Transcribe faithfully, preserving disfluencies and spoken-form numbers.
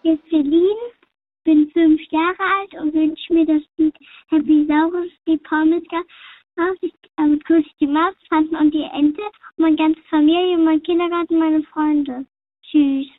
heiße Celine, bin fünf Jahre alt und wünsche mir, dass die Happy Saurus, die Paulmiska, ähm, grüße ich die Maus, Tanten und die Ente, und meine ganze Familie, mein Kindergarten, meine Freunde. Tschüss.